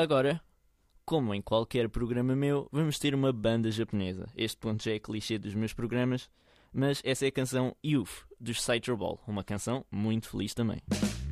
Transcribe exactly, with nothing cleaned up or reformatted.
Agora, como em qualquer programa meu, vamos ter uma banda japonesa. Este ponto já é clichê dos meus programas, mas essa é a canção Youth, dos Saitro Ball, uma canção muito feliz também.